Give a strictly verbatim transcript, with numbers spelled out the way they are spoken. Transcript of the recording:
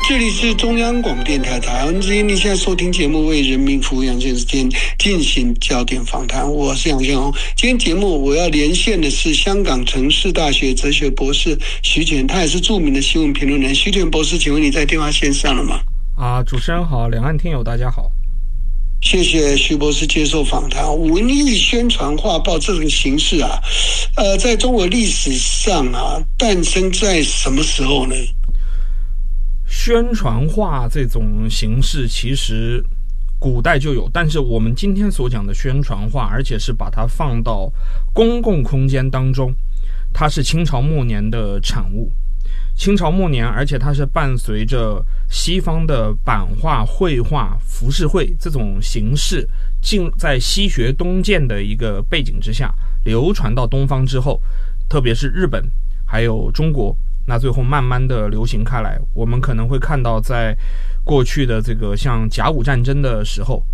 这里是中央广播电台台湾之音，你现在收听节目为人民服务杨先生进行焦点访谈，我是杨先生。今天节目我要连线的是香港城市大学哲学博士徐权，他也是著名的新闻评论人。徐权博士，请问你在电话线上了吗？ 啊，主持人好，两岸听友大家好。 谢谢徐博士接受访谈。文艺宣传画报这种形式啊，呃，在中国历史上啊，诞生在什么时候呢？ 宣传画这种形式其实古代就有，但是我们今天所讲的宣传画，而且是把它放到公共空间当中，它是清朝末年的产物。清朝末年，而且它是伴随着西方的版画、绘画、浮世绘这种形式进在西学东渐的一个背景之下流传到东方之后，特别是日本还有中国，那最后慢慢的流行开来。我们可能会看到在过去的这个像甲午战争的时候，